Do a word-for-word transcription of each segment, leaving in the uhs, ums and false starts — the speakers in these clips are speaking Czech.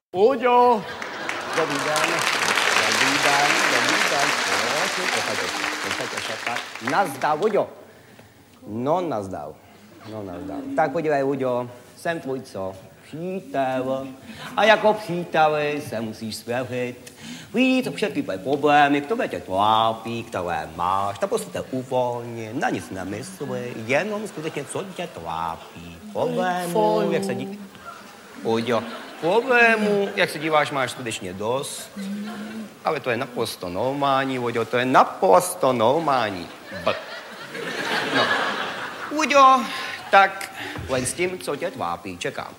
Uďo! Dobrý den, dobrý den, dobrý den. Poslouchajte, poslouchajte se. Nazdar, Uďo. No, nazdar. No, nazdar. Tak podívej, Uďo, jsem tvůj co? Přítel. A jako příteli se musíš svěřit. Víc všechny tvoje problémy, které tě trápí, které máš, tak prostě uvolně, na nic nemysli, jenom skutečně, co tě trápí. Problémů, jak se dí... Uďo, problémů, jak se díváš, máš skutečně dost. Ale to je naprosto normální, Uďo, to je naprosto normální. B. No. Uďo, tak len s tím, co tě trápí, čekám.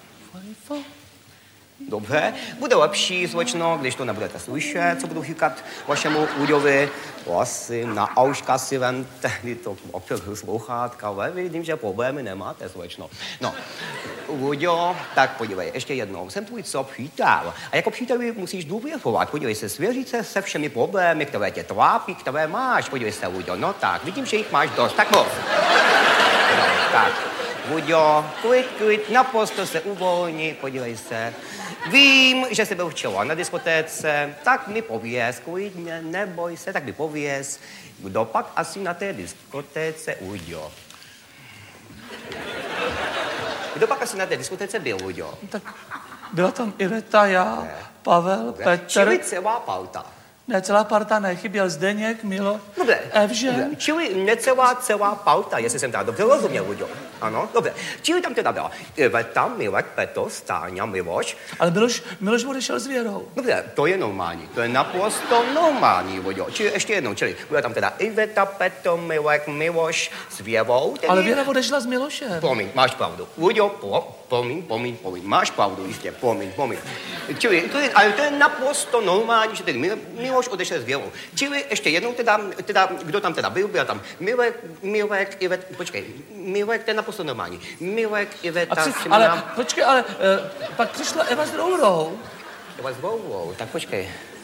Dobře, bude lepší, slečno, když to nebudete slyšet, co budu říkat vašemu Uďovi. Prosím, na auška si vem tehdy to opět sluchátka, ale vidím, že problémy nemáte, slečno. No, Uďo, tak podívej, ještě jednou, jsem tvůj co přítel. A jako příteli musíš důvěřovat, podívej se, svěřit se se všemi problémy, které tě trápí, které máš. Podívej se, Uďo, no tak, vidím, že jich máš dost, tak moc. No, tak. Uďo, klid, klid, naprosto se uvolni, podívej se. Vím, že jsi byl včera na diskotéce, tak mi pověz, klidně, neboj se, tak mi pověz, kdo pak asi na té diskotéce, Uďo? Kdo pak asi na té diskotéce byl, Uďo? Tak byla tam Iveta, já, ne. Pavel, Dobře. Petr. Čili celá parta. Ne, celá parta ne, chyběl Zdeněk, Milo, Dobře. Evžen. Dobře. Čili necelá celá parta, jestli jsem teda dobře rozuměl, Uďo. Ano, dobře. Čili tam teda byla Iveta, Milek, Petr, Stáňa, Miloš. Ale Miloš, Miloš odešel s Věrou. Dobře, to je normální, to je naprosto normální, Uďo. Čili ještě jednou, čili byla tam teda Iveta, Petr, Milek, Miloš s Věrou. Tedy... Ale Věra odešla s Milošem. Promiň, máš pravdu. Uďo, po, promiň, promiň, promiň, máš pravdu, jistě, promiň, promiň. Čili, to je, ale to je naprosto normální, že tedy Miloš odešel s Věrou. Čili ještě jednou teda, teda, kdo tam teda byl, byl tam Milek, Milek, Ivet, počkej, Milek, to je naprosto normální. Milek, Iveta, Při, Simona... ale počkej, ale uh, pak přišla Eva s Rourou. Eva s Rourou, tak počkej.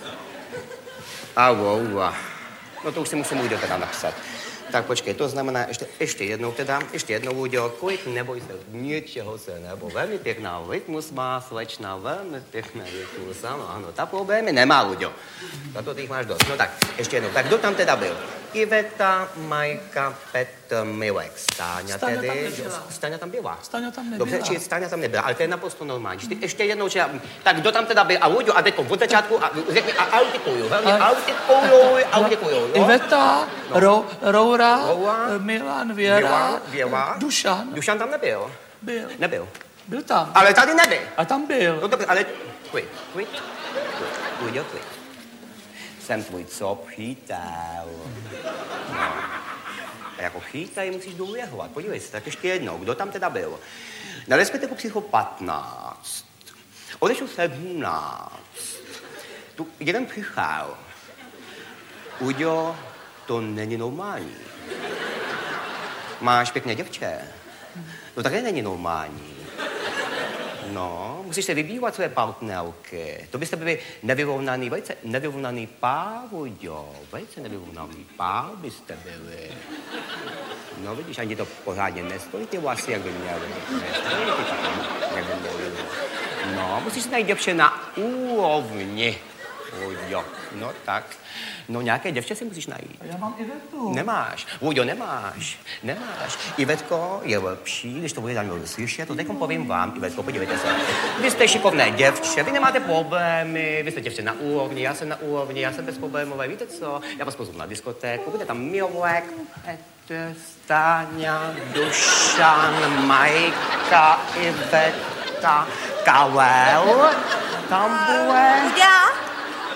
A Roura. No to už si musím Uďo teda napsat. Tak počkej, to znamená ještě, ještě jednou teda, ještě jednou, Uďo, klid, neboj se, ničeho se nebo. Velmi pěkná rytmus má, slečna, velmi pěkná rytmus, ano, ano, ta problémy nemá, Uďo. Za to ty jich máš dost. No tak, ještě jednou, tak kdo tam teda byl? Iveta, Majka, Petr, Milek, Stáňa Stáňa tedy. tam nebyla. Stáňa tam byla. Stáňa tam nebyla. Dobře, či Stáňa tam nebyla, ale to je naprosto normální. Ty ještě jednou, že, tak kdo tam teda byl? A Uďo, a teď od začátku, a řekni, a autikuju, velmi autikuju, autikuju, no? Iveta, No. Ro, Roura, Roura, Milan, Věra, Věra, Věra, Dušan. Dušan tam nebyl. Byl. Nebyl. Byl tam. Ale tady nebyl. A tam byl. No dobře, ale klid, klid, Uďo, klid. Jsem tvůj co přítel. No. A jako přítel musíš důvěřovat. Podívej se, tak ještě jednou, kdo tam teda byl? Na respektive přišlo patnáct. Odešlo sedmnáct. Tu jeden přišel. Uďo, to není normální. Máš pěkné děvče. No také není normální. No, musíš se vybívat své partnerky. To byste byli nevyrovnaný, velice nevyrovnaný pár, Uďo. Velice nevyrovnaný pár byste byli. No vidíš, ani to pořádně nestojí ty vlasy, jak by měly. Nestojí ty taky, jak by měly. No, musíš se najít děvče na úrovni, Uďo. No tak. No nějaké děvče si musíš najít. A já mám Ivetu. Nemáš. Uďo, nemáš. Nemáš. Ivetko je lepší, když to bude tam slyšet. To teďkom povím vám, Ivetko, podívejte se. Vy jste šikovné děvče, vy nemáte problémy, vy jste děvče na úrovni, já jsem na úrovni, já jsem bezproblémové. Víte co? Já vás pozvu na diskotéku, bude tam Milek, Petr, Stáňa, Dušan, Majka, Iveta, Karel. Tam bude... Uďa?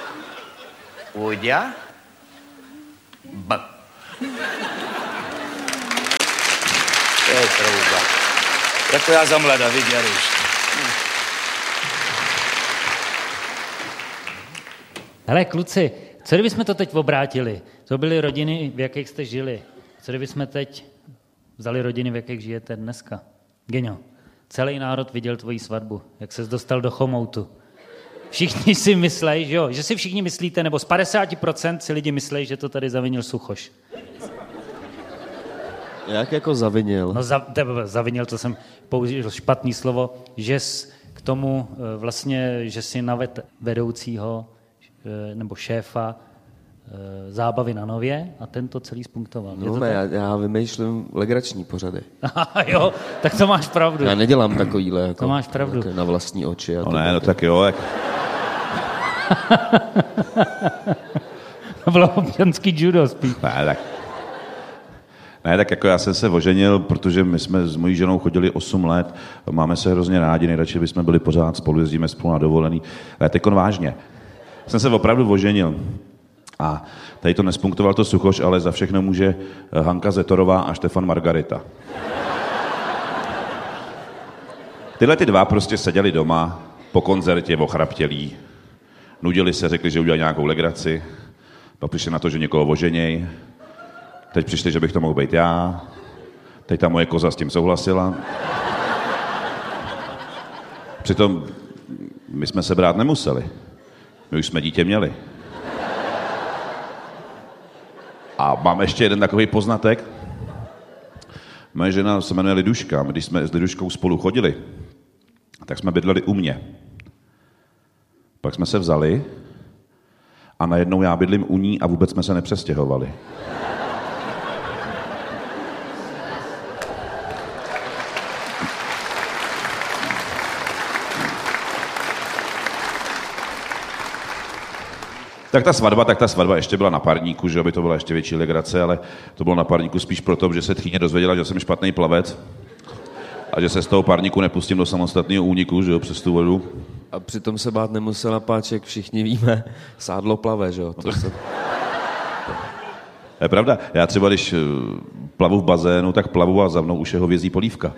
Uďa? B. To je trouba. Jako já za mlada, viděliš. Hele, kluci, co kdybychom to teď obrátili? To byly rodiny, v jakých jste žili. Co kdybychom teď vzali rodiny, v jakých žijete dneska? Geňo, celý národ viděl tvoji svatbu, jak ses dostal do chomoutu. Všichni si myslejí, že jo, že si všichni myslíte, nebo z padesát procent si lidi myslejí, že to tady zavinil Suchoš. Jak jako zavinil? No za, tebe, zavinil, to jsem použil špatný slovo, že jsi k k tomu vlastně, že si naved vedoucího nebo šéfa zábavy na Nově a ten to celý spunktoval. No, to já, já vymýšlím legrační pořady. Jo, tak to máš pravdu. Já nedělám takovýhle jako, to máš pravdu. na vlastní oči. A no ne, no tak jo. Jak... To bylo občanský judo spíš. Ne, tak... Ne, tak jako já jsem se oženil, protože my jsme s mojí ženou chodili osm let, máme se hrozně rádi, nejradši bychom byli pořád spolu, jezdíme spolu na dovolený. Ale teď vážně. Jsem se opravdu oženil. A tady to nespunktoval to Suchoš, ale za všechno může Hanka Zetorová a Štefan Margarita. Tyhle ty dva prostě seděli doma, po koncertě ochraptělí, nudili se, řekli, že udělají nějakou legraci, pak přišli na to, že někoho oženěj, teď přišli, že bych to mohl být já, teď ta moje koza s tím souhlasila. Přitom my jsme se brát nemuseli, my už jsme dítě měli. A mám ještě jeden takový poznatek. Moje žena se jmenuje Liduška. My, když jsme s Liduškou spolu chodili, tak jsme bydleli u mě. Pak jsme se vzali a najednou já bydlím u ní a vůbec jsme se nepřestěhovali. Tak ta svatba, tak ta svatba ještě byla na parníku, že aby to byla ještě větší legrace, ale to bylo na parníku spíš proto, že se tchýně dozvěděla, že jsem špatný plavec a že se z toho parníku nepustím do samostatného úniku, že jo, přes tu vodu. A přitom se bát nemusela, Páček, všichni víme, sádlo plave, že jo. To se... Je pravda, já třeba, když plavu v bazénu, tak plavu a za mnou už je hovězí polívka.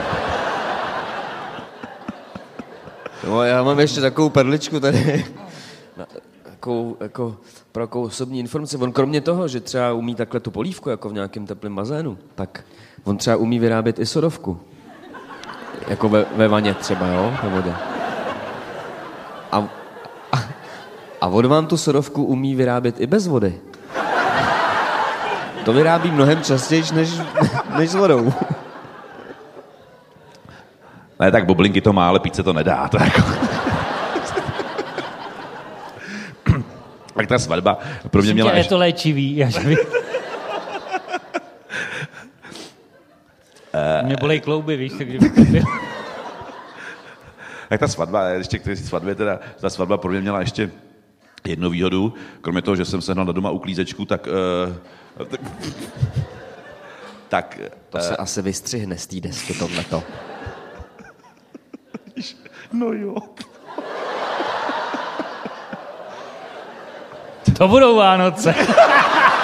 No, já mám ještě takovou perličku tady. Jako, jako pro jakou osobní informaci. On kromě toho, že třeba umí takhle tu polívku, jako v nějakém teplém bazénu, tak on třeba umí vyrábět i sodovku. Jako ve, ve vaně třeba, jo, ve vodě. A, a, a on vám tu sodovku umí vyrábět i bez vody. To vyrábí mnohem častěji, než, než s vodou. Ne, tak bublinky to má, ale pít se to nedá. To jako... Tak ta svatba pro mě měla... Je to léčivý, já že mě bolej klouby, víš, tak kdyby to byl. Tak ta svatba, ještě k té svatbě teda, ta svatba pro mě měla ještě jednu výhodu, kromě toho, že jsem sehnal na doma uklízečku, tak... Uh, tak, tak to se uh, asi vystřihne z té desky tohleto. No jo. To budou Vánoce.